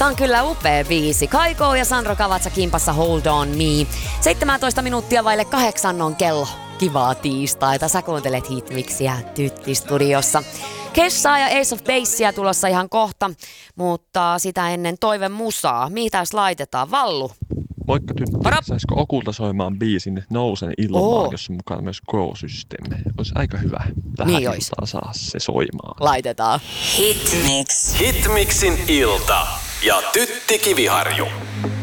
on kyllä upea biisi. Kaiko ja Sandro Kavatsa kimpassa Hold on Me. 17 minuuttia vaille 8 on kello. Kivaa tiistaita. Sä kuuntelet Hitmixiä Tytti-studiossa. Kessaa ja Ace of Basesia tulossa ihan kohta, mutta sitä ennen toive musaa. Mitäs laitetaan? Vallu? Moikka Tytti, saisiko Okulta soimaan biisin Nousen ilmaan, jossa mukaan myös Go-System? Olisi aika hyvä tähän niin iltaan saa se soimaan. Laitetaan. Hitmixin ilta ja Tytti Kiviharju.